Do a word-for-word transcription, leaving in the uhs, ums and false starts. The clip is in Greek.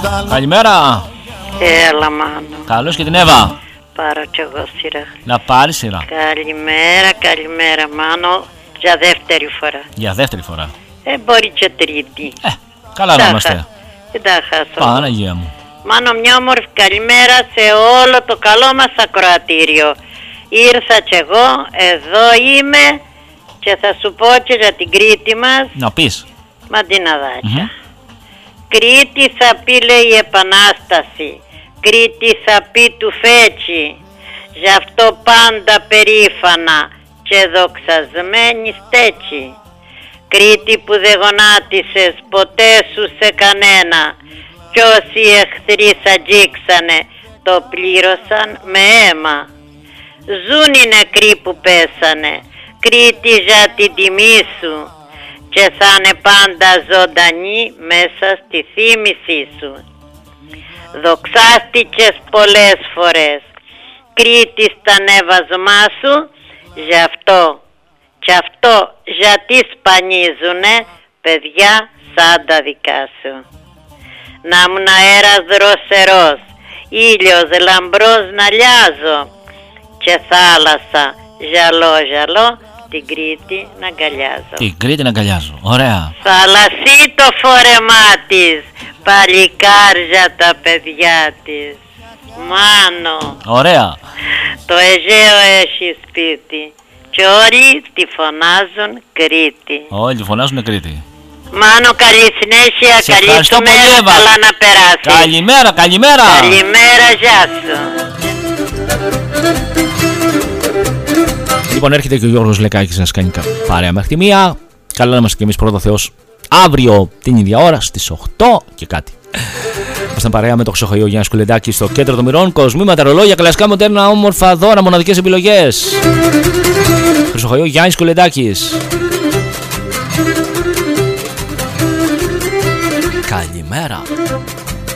Καλημέρα. Έλα Μάνο. Καλώς και την Εύα. Πάρω κι εγώ σειρά. Να πάρει σειρά. Καλημέρα, καλημέρα Μάνο. Για δεύτερη φορά. Για δεύτερη φορά. Ε, μπορεί και τρίτη. Ε, καλά να είμαστε. Δεν τα χάσω. Παναγία μου. Μάνο, μια όμορφη καλημέρα σε όλο το καλό μας ακροατήριο. Ήρθα κι εγώ, εδώ είμαι και θα σου πω και για την Κρήτη μας. Να πεις. Μαντιναδάκια. Mm-hmm. Κρήτη θα πει, λέει, η Επανάσταση. Κρήτη θα πει του Φέτσι. Γι' αυτό πάντα περήφανα και δοξασμένη στέτσι. Κρήτη που δεν γονάτισες ποτέ σου σε κανένα, κι όσοι εχθροί σ' αγγίξανε το πλήρωσαν με αίμα. Ζουν οι νεκροί που πέσανε, Κρήτη για την τιμή σου, και θα είναι πάντα ζωντανή μέσα στη θύμησή σου. Δοξάστηκες πολλές φορές, Κρήτη στα νεύασμά σου, γι' αυτό, κι αυτό γιατί σπανίζουνε παιδιά σαν τα δικά σου. Να μουν αέρας δροσερός, ήλιος λαμπρός να λιάζω, και θάλασσα ζαλό ζαλό την Κρήτη να αγκαλιάζω. Την Κρήτη να αγκαλιάζω, ωραία. Θαλασσί το φόρεμά της, παλικάρια τα παιδιά της. Μάνο, ωραία. Το Αιγαίο έχει σπίτι και όλοι τη φωνάζουν Κρήτη. Όλοι τη φωνάζουν Κρήτη. Μάνο, καλή συνέχεια, σε καλή σου μέρα, καλά να περάσεις. Καλημέρα, καλημέρα. Καλημέρα, γεια σου. Λοιπόν, έρχεται και ο Γιώργος Λεκάκης να σας κάνει παρέα μέχρι τη μία. Καλά να είμαστε κι εμείς, πρώτα Θεός, αύριο την ίδια ώρα στις οκτώ και κάτι. Ήμασταν παρέα με το Χρυσοχοϊό Γιάννη Κουλεντάκη στο κέντρο των Μυρών. Κοσμήματα, ρολόγια, κλασικά μοντέρνα, όμορφα δώρα, μοναδικές επιλογές. Χρυσοχοϊό Γιάννη Κουλεντάκης. Καλημέρα.